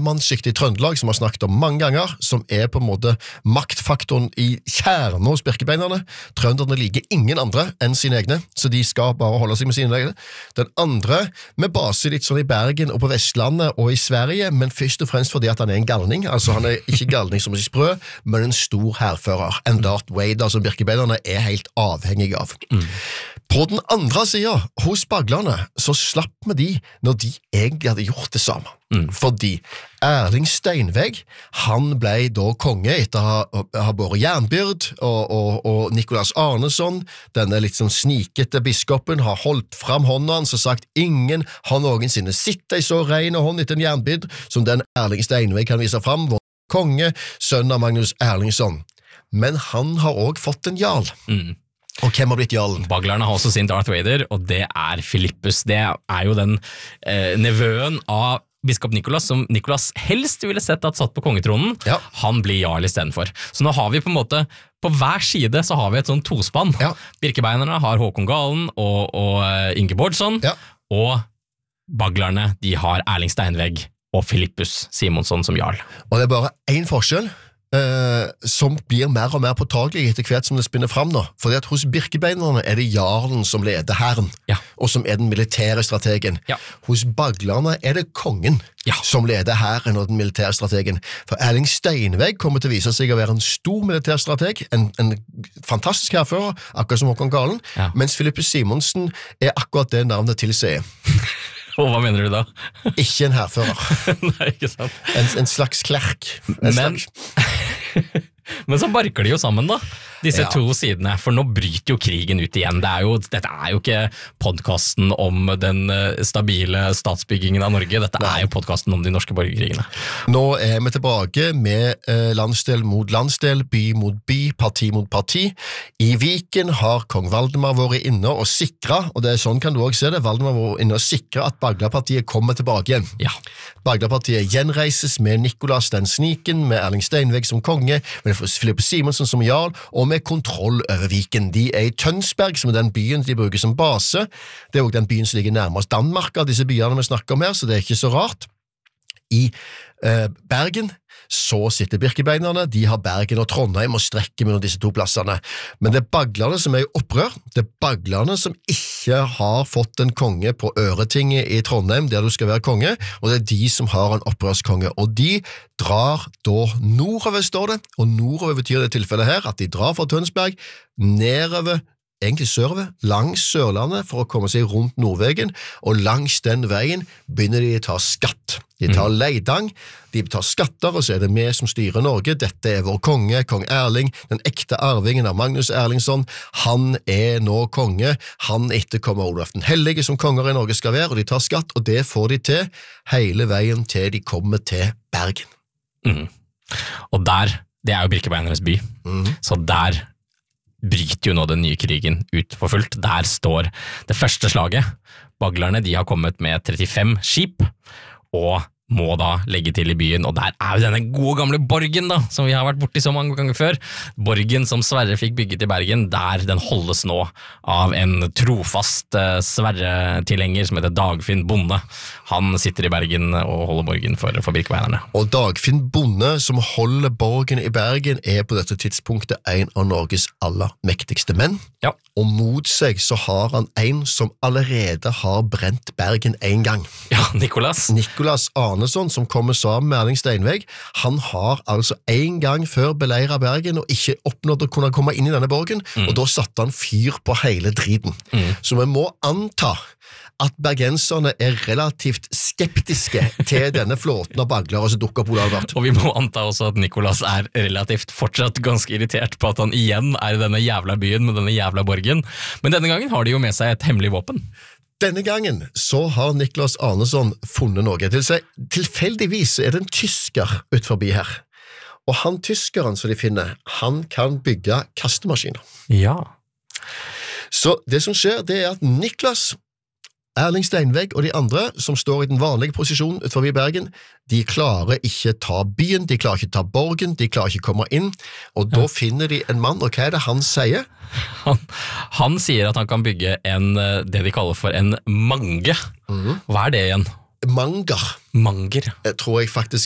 ståmannskiktet i Trøndelag, som vi har snakket om mange ganger, som på en måte maktfaktoren i kjernen hos birkebeinerne. Trønderne liker ingen andre enn sine egne, så de skal bare holde seg med sine egne. Den andre, med base litt sånn i Bergen og på Vestlandet og i Sverige, men først og fremst fordi at han en galning, altså han ikke galning som er sprø, men en stor herfører, en Darth Vader som birkebeinerne helt avhengig av. På den andre siden, hos baglerne, så slapp vi de når de egentlig hadde gjort det samme. Fordi Erling Steinveg, han ble da konge etter å ha båret jernbyrd, og Nicolas Arneson, denne litt sånn snikete biskopen, har holdt fram hånda hans og sagt ingen har noensinne sittet i så ren hånd etter en jernbyrd som den Erling Steinveg kan vise fram, vår konge, sønn av Magnus Erlingsson. Men han har også fått en jarl. Og hvem har blitt jarlen? Baglerne har også sin Darth Vader, og det Philippus. Det jo den nevøen av biskop Nicolas, som Nicolas helst ville sett at satt på kongetronen. Ja. Han blir jarl i stedet for. Så nå har vi på en måte, på hver side så har vi et sånn tospann. Ja. Birkebeinerne har Håkon Galen og Inge Bårdsson, og baglerne, de har Erling Steinveg og Philippus Simonsson som jarl. Og det bare en forskjell, som blir mer og mer påtagelig etter hvert som det spinner fram nå, fordi at hos birkebeinerne det jarlen som leder herren, og som den militære strategen. Hos baglerne det kongen som leder herren og den militære strategen. For Erling Steinveg kommer til å vise seg å være en stor militær strateg, en fantastisk herfører, akkurat som Håkon Galen, mens Philippus Simonsen akkurat det navnet tilsier. Og hva mener du da? Ikke en herfører. Nei, ikke sant. En slags klerk. Men så barker de jo sammen da, disse to sidene, for nå bryter jo krigen ut igjen. Dette jo ikke podcasten om den stabile statsbyggingen av Norge, dette jo podcasten om de norske borgerkrigene. Nå vi tilbake med landsdel mot landsdel, by mot by, parti mot parti. I Viken har kong Valdemar vært inne og sikret, og sånn kan du også se det, Valdemar var inne og sikret at Baglerpartiet kommer tilbake igjen. Baglerpartiet gjenreises med Nicolas den Sniken, med Erling Steinveg som konge, med Philippus Simonsen som jarl, og med kontroll over Viken. De i Tønsberg, som den byen de bruker som base. Det også den byen som ligger nærmest Danmark av disse byene vi snakker om her, så det ikke så rart. I Bergen så sitter birkebeinerne, de har Bergen og Trondheim og strekker mellom disse to plassene. Men det baglerne som i opprør, det baglerne som ikke har fått en konge på Øretinget i Trondheim, der du skal være konge, og det de som har en opprørskonge. Og de drar da nordover, står det, og nordover betyr det tilfellet her, at de drar fra Tønsberg nedover, egentlig sørover, langs Sørlandet for å komme seg rundt Nordvegen, og langs den veien begynner de å ta skatt. De tar leidang, de tar skatter, og så det vi som styrer Norge. Dette vår konge, kong Erling, den ekte arvingen av Magnus Erlingsson. Han nå konge, han etterkommer Olav den Hellige som konger i Norge skal være, og de tar skatt, og det får de til hele veien til de kommer til Bergen. Og der, det jo birkebeinernes by, så der bryter jo nå den nye krigen ut for fullt. Der står det første slaget. Baglerne, de har kommet med 35 skip, og må da legge til i byen, og der jo denne gode gamle borgen da, som vi har vært borti så mange ganger før. Borgen som Sverre fikk bygget i Bergen, der den holdes nå av en trofast Sverre-tilhenger som heter Dagfinn Bonde. Han sitter i Bergen og holder borgen for birkebeinerne. Og Dagfinn Bonde, som holder borgen i Bergen, på dette tidspunktet en av Norges aller mektigste menn. Ja. Og mot seg så har han en som allerede har brent Bergen en gang. Ja, Nicolas Arneson, som kommer sammen med Erling Steinveg. Han har altså en gang før beleiret Bergen og ikke oppnådd å kunne komme inn i denne borgen, og da satte han fyr på hele driten. Så vi må anta at bergenserne relativt skeptiske til denne flåten av baglere som dukker opp Olav Bart. Og vi må anta også at Nicolas relativt fortsatt ganske irritert på at han igjen i denne jævla byen med denne jævla borgen. Men denne gangen har de jo med seg et hemmelig våpen. Denne gangen så har Nicolas Arneson funnet noe til seg. Tilfeldigvis det en tysker ut forbi her. Og han tyskeren som de finner, han kan bygge kastemaskiner. Ja. Så det som skjer, det at Nicolas, Erling Steinveg og de andre som står i den vanlige posisjonen utenfor Bergen, de klarer ikke ta byen, de klarer ikke ta borgen, de klarer ikke komme inn, og da finner de en mann, og hva det han sier? Han sier at han kan bygge det de kaller for en mange. Hva det igjen? Manger. Manger. Tror jeg faktisk